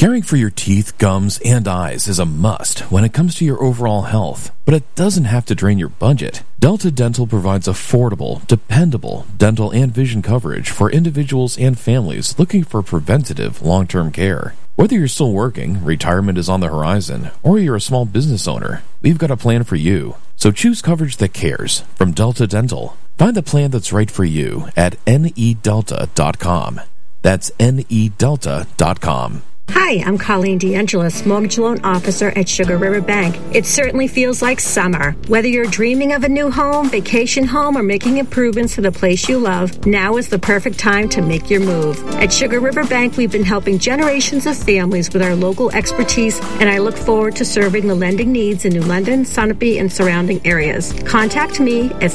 Caring for your teeth, gums, and eyes is a must when it comes to your overall health, but it doesn't have to drain your budget. Delta Dental provides affordable, dependable dental and vision coverage for individuals and families looking for preventative, long-term care. Whether you're still working, retirement is on the horizon, or you're a small business owner, we've got a plan for you. So choose coverage that cares from Delta Dental. Find the plan that's right for you at nedelta.com. That's nedelta.com. Hi, I'm Colleen DeAngelis, Mortgage Loan Officer at Sugar River Bank. It certainly feels like summer. Whether you're dreaming of a new home, vacation home, or making improvements to the place you love, now is the perfect time to make your move. At Sugar River Bank, we've been helping generations of families with our local expertise, and I look forward to serving the lending needs in New London, Sunapee, and surrounding areas. Contact me at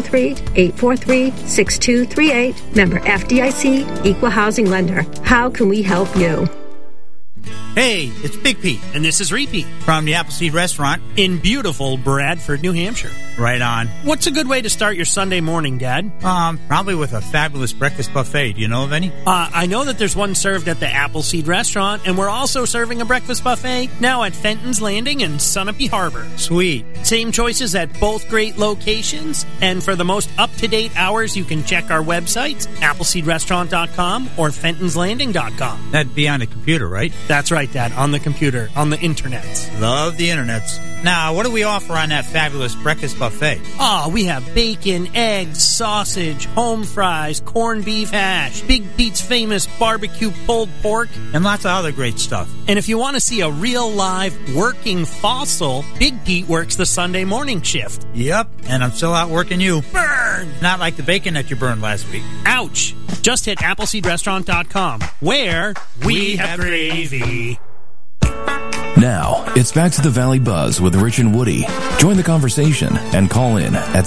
603-843-6238. Member FDIC, Equal Housing Lender. How can we help you? Hey, it's Big Pete. And this is Repeat. From the Appleseed Restaurant. In beautiful Bradford, New Hampshire. Right on. What's a good way to start your Sunday morning, Dad? Probably with a fabulous breakfast buffet. Do you know of any? I know that there's one served at the Appleseed Restaurant, and we're also serving a breakfast buffet now at Fenton's Landing and Sunapee Harbor. Sweet. Same choices at both great locations, and for the most up-to-date hours, you can check our websites, appleseedrestaurant.com or fentonslanding.com. That'd be on the computer, right? That's right, Dad, on the computer, on the internet. Love the internets. Now, what do we offer on that fabulous breakfast buffet? We have bacon, eggs, sausage, home fries, corned beef hash, Big Pete's famous barbecue pulled pork, and lots of other great stuff. And if you want to see a real live working fossil, Big Pete works the Sunday morning shift. Yep, and I'm still out working you. Burn! Not like the bacon that you burned last week. Ouch! Just hit AppleseedRestaurant.com, where we have gravy. Now, it's back to the Valley Buzz with Rich and Woody. Join the conversation and call in at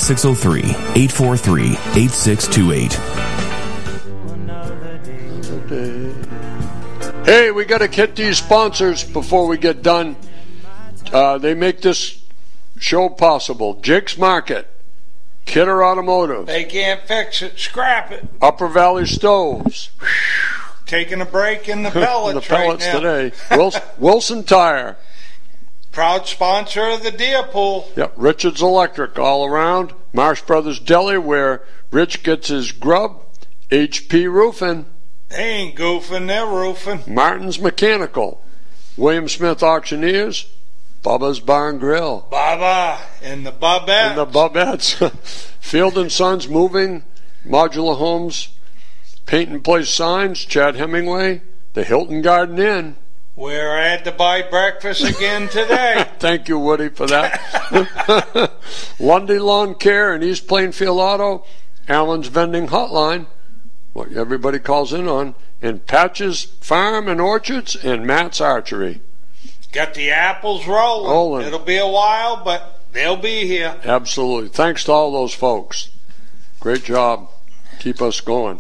603-843-8628. Hey, we got to hit these sponsors before we get done. They make this show possible. Jake's Market, Kidder Automotive. They can't fix it. Scrap it. Upper Valley Stoves. Taking a break in the pellets, the pellets right now. today. Wilson Tire. Proud sponsor of the Deer Pool. Yep, Richard's Electric all around. Marsh Brothers Deli, where Rich gets his grub. HP Roofing. They ain't goofing, they're roofing. Martin's Mechanical. William Smith Auctioneers. Bubba's Bar and Grill. Bubba and the Bubettes. And the Bubettes. Field and Sons Moving. Modular Homes. Paint and Place Signs. Chad Hemingway. The Hilton Garden Inn. Where I had to buy breakfast again today. Thank you, Woody, for that. Lundy Lawn Care and East Plainfield Auto. Allen's Vending Hotline, what everybody calls in on. And Patches Farm and Orchards and Matt's Archery. Got the apples rolling. It'll be a while, but they'll be here. Absolutely. Thanks to all those folks. Great job. Keep us going.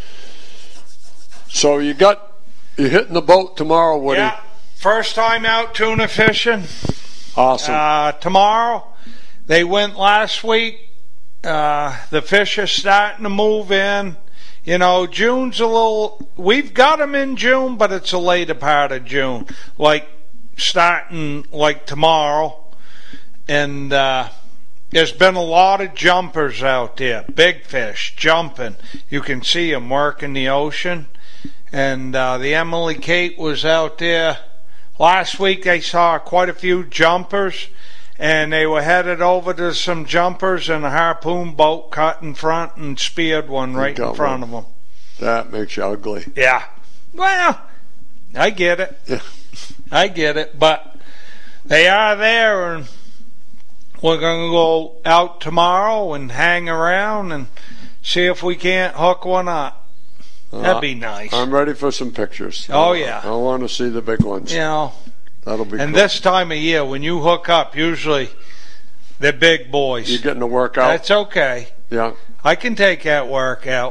So you're hitting the boat tomorrow, Woody. Yeah, first time out tuna fishing. Awesome. Tomorrow. They went last week. The fish are starting to move in. You know, June's a little... We've got them in June, but it's a later part of June. Like, starting, like, tomorrow. And there's been a lot of jumpers out there. Big fish jumping. You can see them working the ocean. And the Emily Kate was out there last week. They saw quite a few jumpers, and they were headed over to some jumpers, and a harpoon boat cut in front and speared one right in front of them. That makes you ugly. Yeah. Well, I get it. Yeah. I get it, but they are there, and we're going to go out tomorrow and hang around and see if we can't hook one up. That'd be nice. I'm ready for some pictures. Oh, yeah. I want to see the big ones. You know. That'll be And cool. this time of year, when you hook up, usually they're big boys. You're getting a workout? That's okay. Yeah. I can take that workout.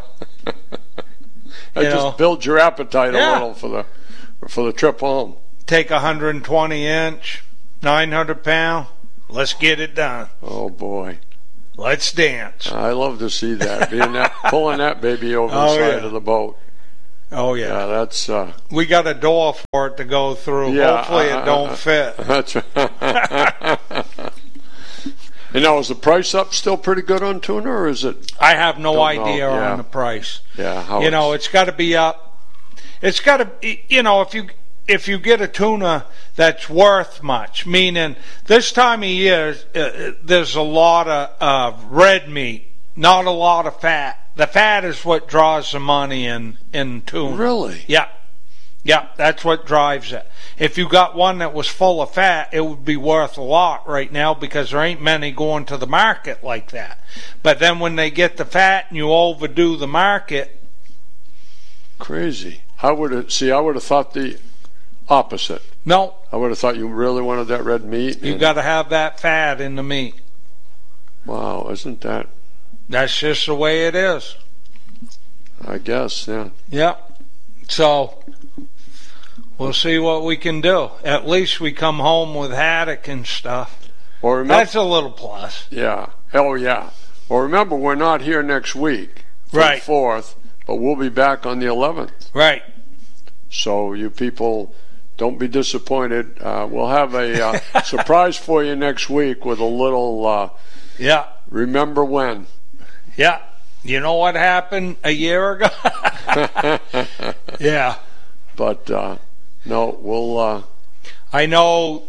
Just build your appetite a little for the trip home. Take 120-inch, 900-pound. Let's get it done. Oh, boy. Let's dance. I love to see that. Pulling that baby over the side of the boat. Oh, yeah. Yeah, that's... we got a door for it to go through. Yeah, Hopefully it don't fit. That's right. And now, is the price up still pretty good on tuna, or is it... I have no idea Yeah. on the price. Yeah, how It's got to be up. It's got to, if you get a tuna that's worth much, meaning this time of year, there's a lot of red meat, not a lot of fat. The fat is what draws the money in tuna. Really? Yeah. Yeah, that's what drives it. If you got one that was full of fat, it would be worth a lot right now because there ain't many going to the market like that. But then when they get the fat and you overdo the market... Crazy. I would have thought the opposite. No. I would have thought you really wanted that red meat. You got to have that fat in the meat. Wow, isn't that... That's just the way it is. I guess, yeah. Yep. So, we'll see what we can do. At least we come home with haddock and stuff. Well, remember, that's a little plus. Yeah. Oh, yeah. Well, remember, we're not here next week. Right. The 4th, but we'll be back on the 11th. Right. So you people, don't be disappointed. We'll have a surprise for you next week with a little... yeah. Remember when. Yeah. You know what happened a year ago? Yeah. But, no, we'll... I know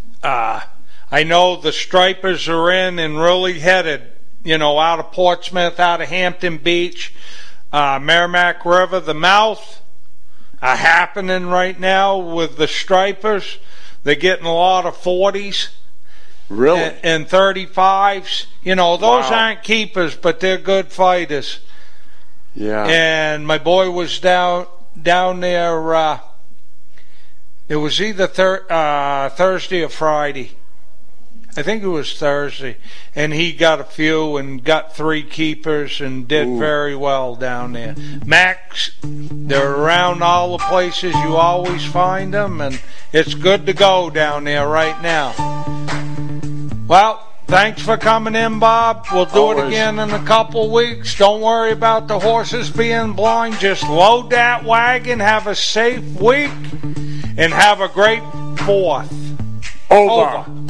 the stripers are in and really headed, out of Portsmouth, out of Hampton Beach, Merrimack River, the mouth are happening right now with the stripers. They're getting a lot of 40s. Really? And 35s. Those Wow. aren't keepers, but they're good fighters. Yeah. And my boy was down there. It was either Thursday or Friday. I think it was Thursday. And he got a few and got 3 keepers and did very well down there. Max, they're around all the places you always find them, and it's good to go down there right now. Well, thanks for coming in, Bob. We'll do it again in a couple weeks. Don't worry about the horses being blind. Just load that wagon, have a safe week, and have a great 4th. Over.